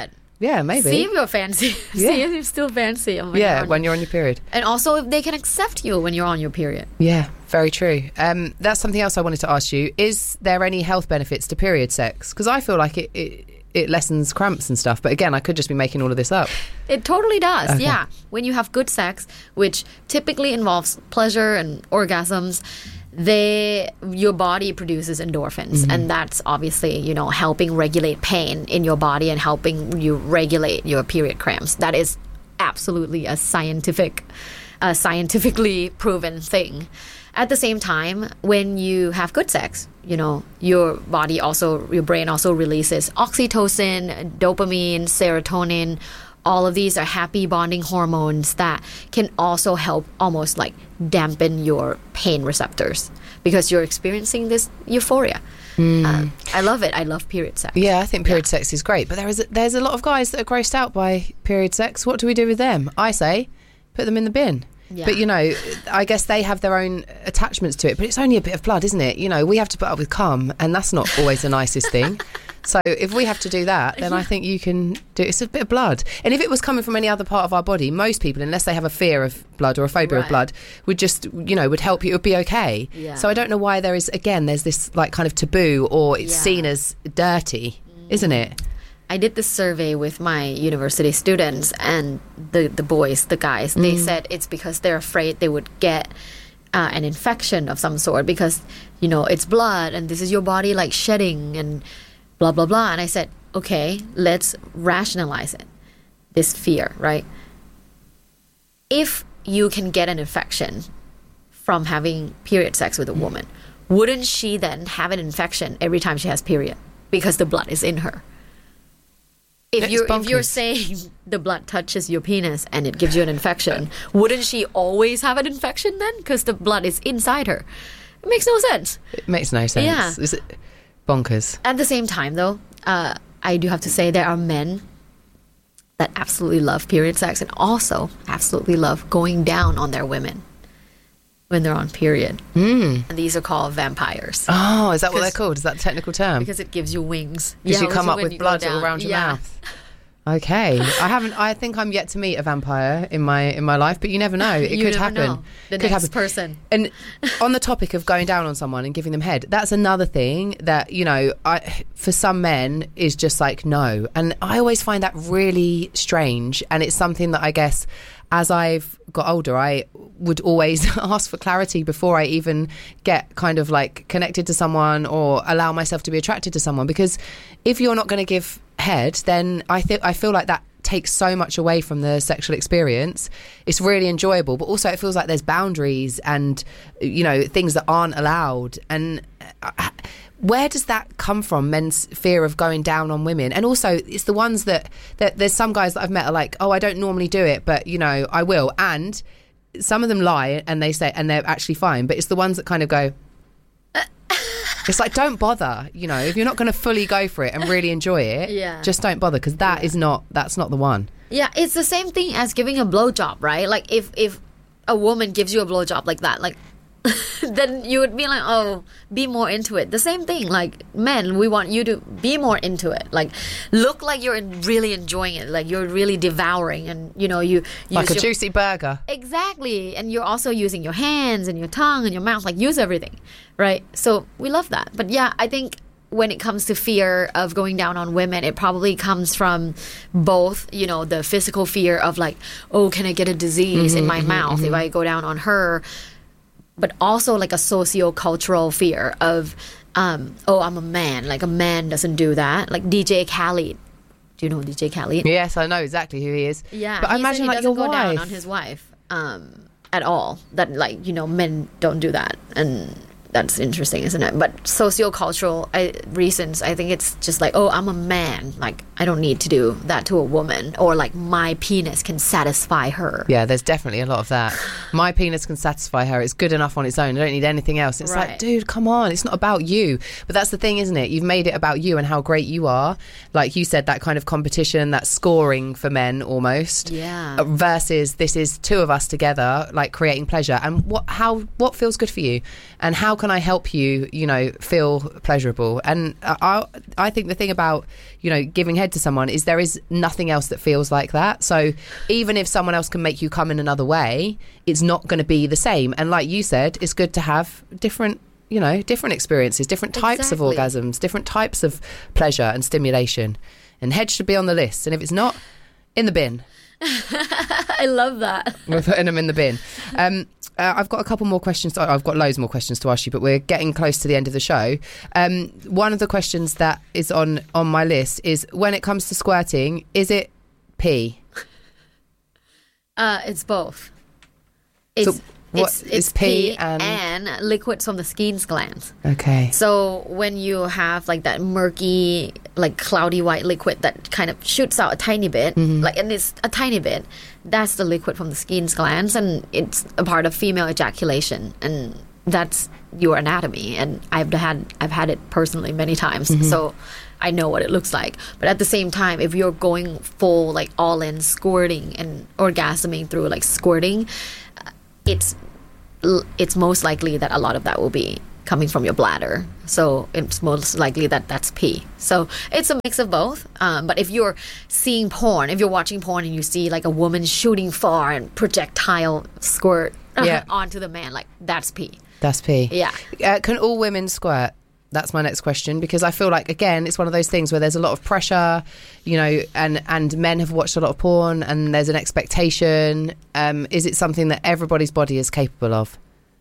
Yeah, maybe. See if you're fancy. Yeah. See if you're still fancy. When yeah, you're on, when you're on your period. and also if they can accept you when you're on your period. Yeah, very true. Um, that's something else I wanted to ask you. Is there any health benefits to period sex? Because I feel like it, it it lessens cramps and stuff. But again, I could just be making all of this up. It totally does. Okay. Yeah. When you have good sex, which typically involves pleasure and orgasms, they your body produces endorphins, Mm-hmm. and that's obviously, you know, helping regulate pain in your body and helping you regulate your period cramps. That is absolutely a scientific a scientifically proven thing. At the same time, when you have good sex, you know, your body also, your brain also releases oxytocin, dopamine, serotonin. All of these are happy bonding hormones that can also help almost like dampen your pain receptors because you're experiencing this euphoria. Mm. Uh, I love it. I love period sex. Yeah, I think period sex is great. But there is a, there's a lot of guys that are grossed out by period sex. What do we do with them? I say, put them in the bin. Yeah. But, you know, I guess they have their own attachments to it. But it's only a bit of blood, isn't it? You know, we have to put up with cum, and that's not always the nicest thing. So if we have to do that, then I think you can do it's a bit of blood. And if it was coming from any other part of our body, most people, unless they have a fear of blood or a phobia Right. of blood, would just, you know, would help you. It would be okay. Yeah. So I don't know why there is, again, there's this like kind of taboo or it's Yeah. seen as dirty, isn't it? I did this survey with my university students, and the, the boys, the guys, they said it's because they're afraid they would get uh, an infection of some sort because, you know, it's blood and this is your body like shedding and blah, blah, blah. And I said, okay, let's rationalize it, this fear, right? If you can get an infection from having period sex with a woman, wouldn't she then have an infection every time she has period because the blood is in her? If It's you're if you're bonkers. saying the blood touches your penis and it gives you an infection, wouldn't she always have an infection then? Because the blood is inside her. It makes no sense. It makes no sense. Yeah. Is it bonkers? At the same time, though, uh, I do have to say there are men that absolutely love period sex and also absolutely love going down on their women when they're on period. Mm. And these are called vampires. Oh, is that what they're Because- called? Is that the technical term? Because it gives you wings. Because you Yeah, come up when with you go blood all down. around your Yeah. mouth. Okay, I haven't. I think I'm yet to meet a vampire in my in my life, but you never know. It You could never happen. know. The could next happen. person. And on the topic of going down on someone and giving them head, that's another thing that, you know, I, for some men is just like no. And I always find that really strange. And it's something that I guess as I've got older, I would always ask for clarity before I even get kind of like connected to someone or allow myself to be attracted to someone. Because if you're not going to give head, then I think I feel like that takes so much away from the sexual experience. It's really enjoyable, but also it feels like there's boundaries and, you know, things that aren't allowed. And uh, where does that come from, men's fear of going down on women? And also it's the ones that, that there's some guys that I've met are like, oh, I don't normally do it, but, you know, I will. And some of them lie and they say, and they're actually fine, but it's the ones that kind of go, it's like, don't bother, you know, if you're not going to fully go for it and really enjoy it, Yeah. just don't bother, because that is not, that's not the one. Yeah, it's the same thing as giving a blowjob, right? Like if if a woman gives you a blowjob like that, like then you would be like, oh, be more into it. The same thing, like men, we want you to be more into it. Like look like you're really enjoying it, like you're really devouring, and you know you use Like a your- juicy burger. Exactly, and you're also using your hands and your tongue and your mouth, like use everything, right? So we love that. But yeah, I think when it comes to fear of going down on women, it probably comes from both, you know, the physical fear of like, oh, can I get a disease in Mhm, my mhm, mouth if mhm. I go down on her? But also like a socio-cultural fear of, um, oh, I'm a man. Like a man doesn't do that. Like D J Khaled. Do you know D J Khaled? Yes, I know exactly who he is. Yeah, but I he said imagine he like doesn't your go down wife. on his wife um, at all. That like you know men don't do that, and that's interesting, isn't it? But sociocultural I, reasons, I think it's just like, oh, I'm a man, like I don't need to do that to a woman, or like my penis can satisfy her. Yeah, there's definitely a lot of that. My penis can satisfy her. It's good enough on its own. I don't need anything else. It's Right. like, dude, come on. It's not about you. But that's the thing, isn't it? You've made it about you and how great you are. Like you said, that kind of competition, that scoring for men almost. Yeah. Uh, Versus this is two of us together, like creating pleasure. And what how what feels good for you? And how can I help you, you know, feel pleasurable? And I, I think the thing about, you know, giving head to someone is there is nothing else that feels like that. So even if someone else can make you come in another way, it's not going to be the same. And like you said, it's good to have different, you know, different experiences, different types Exactly. of orgasms, different types of pleasure and stimulation. And head should be on the list. And if it's not, in the bin. I love that. We're putting them in the bin. Um, uh, I've got a couple more questions. To, I've got loads more questions to ask you, but we're getting close to the end of the show. Um, one of the questions that is on, on my list is, when it comes to squirting, is it pee? Uh, it's both. It's, So what it's, is it's pee pee and- and liquids from the skin glands. Okay. So when you have like that murky, like cloudy white liquid that kind of shoots out a tiny bit, Mhm. like and it's a tiny bit, that's the liquid from the skin glands, and it's a part of female ejaculation, and that's your anatomy. And I've had I've had it personally many times, Mhm. so I know what it looks like. But at the same time, if you're going full like all in squirting and orgasming through like squirting, it's it's most likely that a lot of that will be coming from your bladder. So it's most likely that that's pee. So it's a mix of both. Um, but if you're seeing porn, if you're watching porn and you see like a woman shooting far and projectile squirt Yeah. onto the man, like that's pee. That's pee. Yeah. Uh, can all women squirt? That's my next question, because I feel like, again, it's one of those things where there's a lot of pressure, you know, and, and men have watched a lot of porn and there's an expectation. Um, is it something that everybody's body is capable of?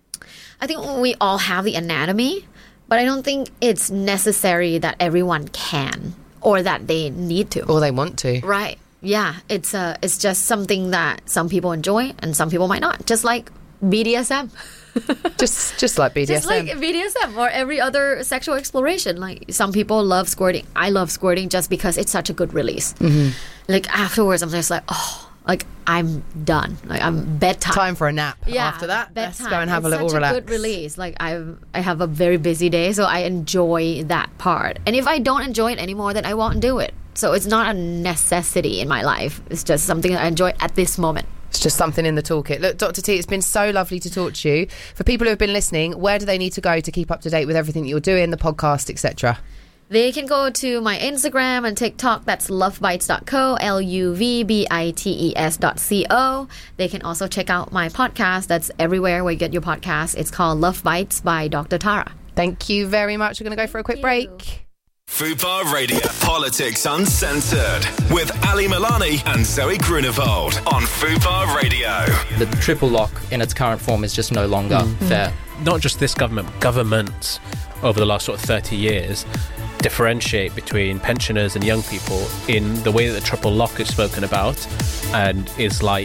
I think we all have the anatomy, but I don't think it's necessary that everyone can or that they need to. Or they want to. Right. Yeah. It's uh, it's just something that some people enjoy and some people might not. Just like B D S M. just just like B D S M. Just like B D S M or every other sexual exploration. Like some people love squirting. I love squirting just because it's such a good release. Mhm. Like afterwards, I'm just like, oh, like I'm done. Like I'm bedtime. Time for a nap. Yeah, After that, bedtime. let's go and have it's a little such relax. a good release. Like I, I have a very busy day, so I enjoy that part. And if I don't enjoy it anymore, then I won't do it. So it's not a necessity in my life. It's just something that I enjoy at this moment. It's just something in the toolkit. Look, Doctor T, it's been so lovely to talk to you. For people who have been listening, where do they need to go to keep up to date with everything that you're doing, the podcast, et cetera? They can go to my Instagram and TikTok. That's lovebites dot co, L U V B I T E S dot C O. They can also check out my podcast. That's everywhere where you get your podcast. It's called Love Bites by Doctor Tara. Thank you very much. We're going to go for a quick break. Fubar Radio, Politics Uncensored, with Ali Milani and Zoe Grunewald on Fubar Radio. The triple lock in its current form is just no longer Mm. fair. Not just this government, governments over the last sort of thirty years differentiate between pensioners and young people in the way that the triple lock is spoken about, and is like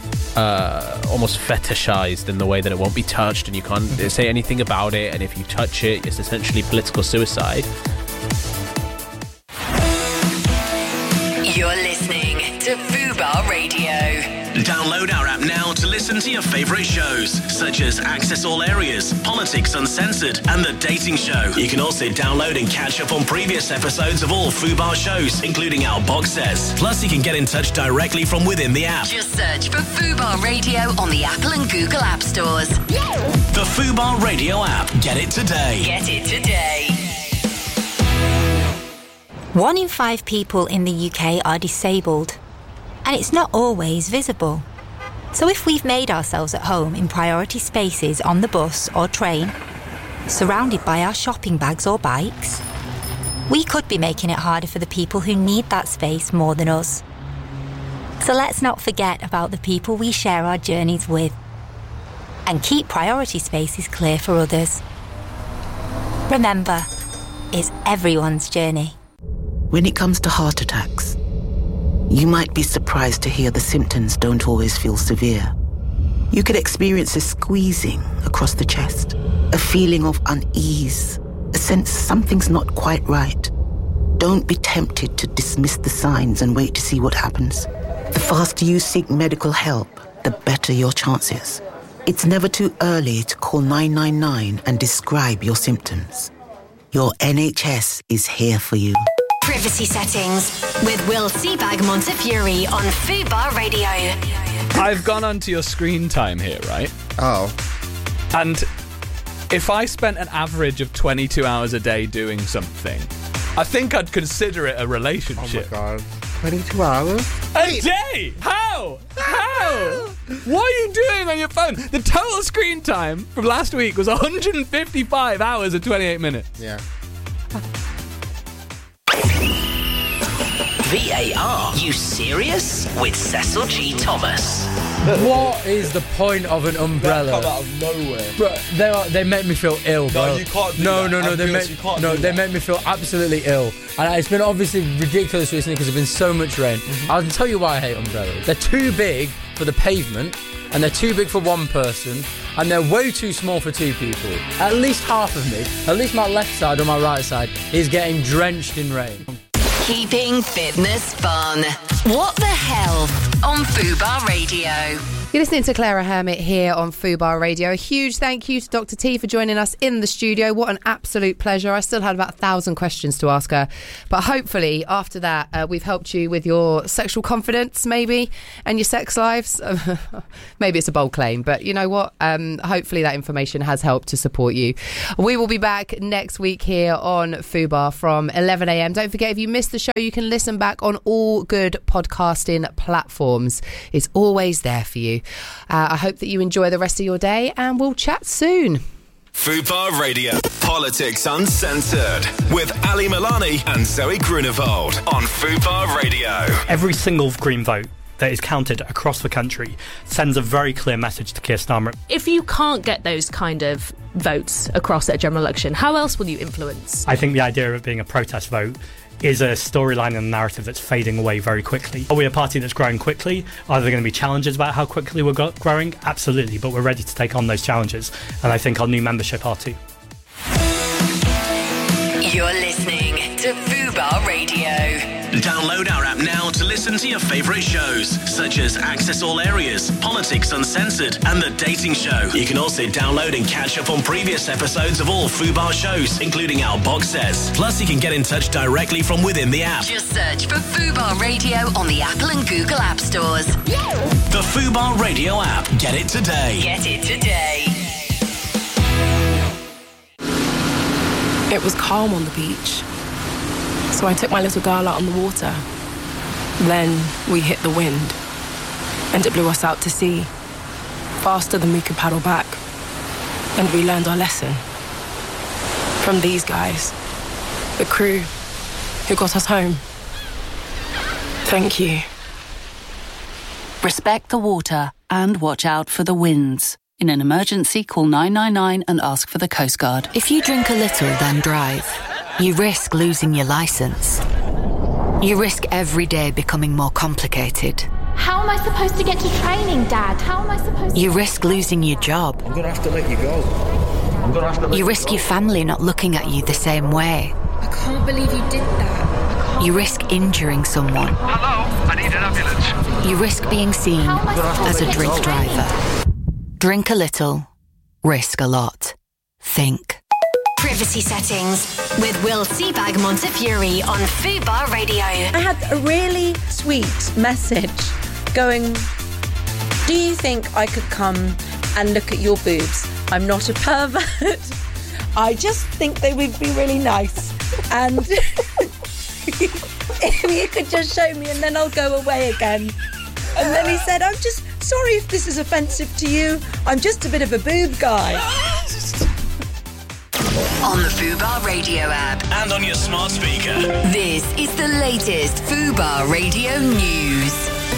uh, almost fetishized in the way that it won't be touched and you can't say anything about it, and if you touch it, it's essentially political suicide. You're listening to Fubar Radio. Download our app now to listen to your favourite shows, such as Access All Areas, Politics Uncensored, and The Dating Show. You can also download and catch up on previous episodes of all Fubar shows, including our box sets. Plus, you can get in touch directly from within the app. Just search for Fubar Radio on the Apple and Google App Stores. The Fubar Radio app. Get it today. Get it today. One in five people in the U K are disabled, and it's not always visible. So if we've made ourselves at home in priority spaces on the bus or train, surrounded by our shopping bags or bikes, we could be making it harder for the people who need that space more than us. So let's not forget about the people we share our journeys with, and keep priority spaces clear for others. Remember, it's everyone's journey. When it comes to heart attacks, you might be surprised to hear the symptoms don't always feel severe. You could experience a squeezing across the chest, a feeling of unease, a sense something's not quite right. Don't be tempted to dismiss the signs and wait to see what happens. The faster you seek medical help, the better your chances. It's never too early to call nine nine nine and describe your symptoms. Your N H S is here for you. Privacy settings with Will Seabag Montefiore on Fubar Radio. I've gone onto your screen time here, right? Oh. And If I spent an average of twenty-two hours a day doing something, I think I'd consider it a relationship. Oh my god. twenty-two hours? A day? How? How? What are you doing on your phone? The total screen time from last week was one hundred fifty-five hours and twenty-eight minutes. Yeah. V A R. You serious? With Cecil G. Thomas. What is the point of an umbrella? Come out of nowhere. Bro, they are, they make me feel ill, bro. No, you can't do no, that. No, no, they Ambulance, make you can't no, do they that. make me feel absolutely ill. And it's been obviously ridiculous recently because there's been so much rain. Mm-hmm. I'll tell you why I hate umbrellas. They're too big for the pavement, and they're too big for one person, and they're way too small for two people. At least half of me, at least my left side or my right side, is getting drenched in rain. Keeping fitness fun. What the hell on Fubar Radio. You're listening to Clara Hermit here on Fubar Radio. A huge thank you to Doctor T for joining us in the studio. What an absolute pleasure. I still had about a thousand questions to ask her. But hopefully, after that, uh, we've helped you with your sexual confidence, maybe, and your sex lives. Maybe it's a bold claim, but you know what? Um, hopefully that information has helped to support you. We will be back next week here on Fubar from eleven a.m. Don't forget, if you missed the show, you can listen back on all good podcasting platforms. It's always there for you. Uh, I hope that you enjoy the rest of your day, and we'll chat soon. Fubar Radio, Politics Uncensored, with Ali Milani and Zoe Grunewald on Fubar Radio. Every single Green vote that is counted across the country sends a very clear message to Keir Starmer. If you can't get those kind of votes across at a general election, how else will you influence? I think the idea of it being a protest vote is a storyline and a narrative that's fading away very quickly. Are we a party that's growing quickly? Are there going to be challenges about how quickly we're go- growing? Absolutely, but we're ready to take on those challenges, and I think our new membership are too. You're listening to Fubar Radio. Download our app now to listen to your favourite shows, such as Access All Areas, Politics Uncensored, and The Dating Show. You can also download and catch up on previous episodes of all Fubar shows, including our box sets. Plus, you can get in touch directly from within the app. Just search for Fubar Radio on the Apple and Google App Stores. The Fubar Radio app. Get it today. Get it today. It was calm on the beach, so I took my little girl out on the water. Then we hit the wind, and it blew us out to sea, faster than we could paddle back. And we learned our lesson from these guys, the crew who got us home. Thank you. Respect the water and watch out for the winds. In an emergency, call nine nine nine and ask for the Coast Guard. If you drink a little, then drive, you risk losing your licence. You risk every day becoming more complicated. How am I supposed to get to training, Dad? How am I supposed to... You risk losing your job. I'm going to have to let you go. I'm going to have to let You you risk go. your family not looking at you the same way. I can't believe you did that. You risk injuring someone. Hello, I need an ambulance. You risk being seen as a drink driver. Drink a little, risk a lot. Think. Privacy settings with Will Seabag Montefiore on Fubar Radio. I had a really sweet message going, do you think I could come and look at your boobs? I'm not a pervert. I just think they would be really nice. And if you could just show me and then I'll go away again. And then he said, I'm just sorry if this is offensive to you. I'm just a bit of a boob guy. On the Fubar Radio app. And on your smart speaker. This is the latest Fubar Radio news.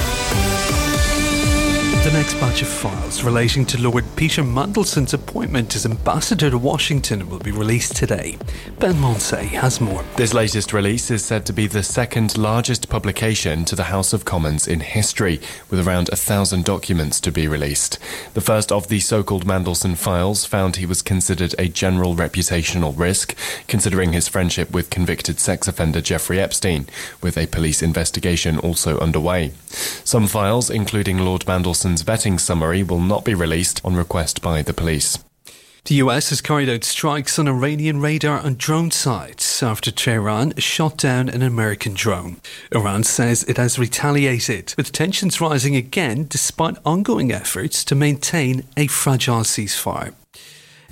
The next batch of files relating to Lord Peter Mandelson's appointment as ambassador to Washington will be released today. Ben Monsey has more. This latest release is said to be the second largest publication to the House of Commons in history, with around a thousand documents to be released. The first of the so-called Mandelson files found he was considered a general reputational risk, considering his friendship with convicted sex offender Jeffrey Epstein, with a police investigation also underway. Some files, including Lord Mandelson's vetting summary, will not be released on request by the police. The U S has carried out strikes on Iranian radar and drone sites after Tehran shot down an American drone. Iran says it has retaliated, with tensions rising again despite ongoing efforts to maintain a fragile ceasefire.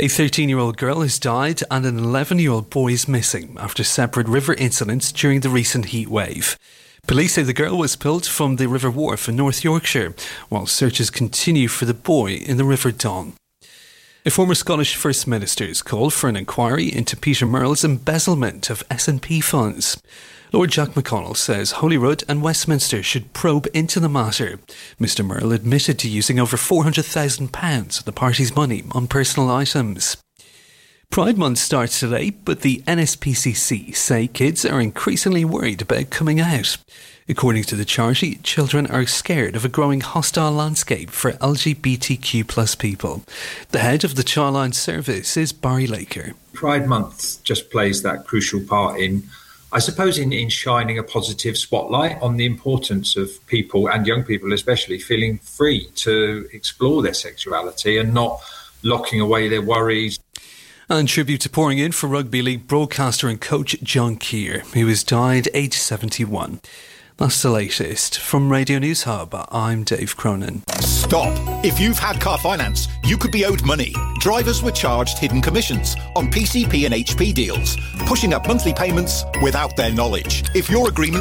A thirteen-year-old girl has died and an eleven-year-old boy is missing after separate river incidents during the recent heat wave. Police say the girl was pulled from the River Wharfe in North Yorkshire, while searches continue for the boy in the River Don. A former Scottish First Minister has called for an inquiry into Peter Murrell's embezzlement of S N P funds. Lord Jack McConnell says Holyrood and Westminster should probe into the matter. Mister Murrell admitted to using over four hundred thousand pounds of the party's money on personal items. Pride Month starts today, but the N S P C C say kids are increasingly worried about coming out. According to the charity, children are scared of a growing hostile landscape for L G B T Q plus people. The head of the Childline Service is Barry Laker. Pride Month just plays that crucial part in, I suppose, in, in shining a positive spotlight on the importance of people, and young people especially, feeling free to explore their sexuality and not locking away their worries. And tribute to pouring in for rugby league broadcaster and coach John Keir, who has died aged seventy-one. That's the latest. From Radio News Hub, I'm Dave Cronin. Stop. If you've had car finance, you could be owed money. Drivers were charged hidden commissions on P C P and H P deals, pushing up monthly payments without their knowledge. If your agreement